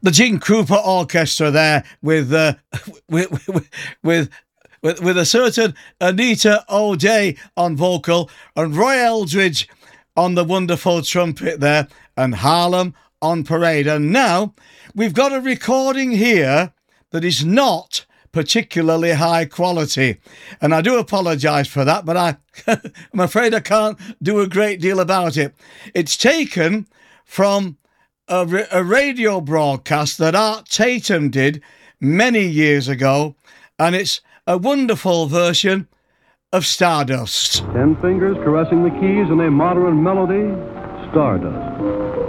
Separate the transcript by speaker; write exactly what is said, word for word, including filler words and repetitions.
Speaker 1: the Gene Krupa Orchestra there with, uh, with, with, with With, with a certain Anita O'Day on vocal and Roy Eldridge on the wonderful trumpet there and Harlem on parade. And now we've got a recording here that is not particularly high quality. And I do apologise for that, but I, I'm afraid I can't do a great deal about it. It's taken from a, a radio broadcast that Art Tatum did many years ago, and it's a wonderful version of Stardust.
Speaker 2: Ten fingers caressing the keys in a modern melody, Stardust.